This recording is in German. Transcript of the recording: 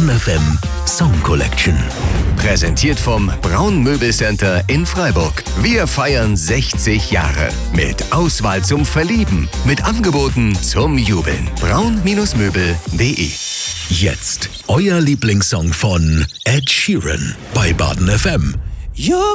Baden FM Song Collection. Präsentiert vom Braun Möbelcenter in Freiburg. Wir feiern 60 Jahre. Mit Auswahl zum Verlieben. Mit Angeboten zum Jubeln. braun-möbel.de. Jetzt euer Lieblingssong von Ed Sheeran bei Baden FM.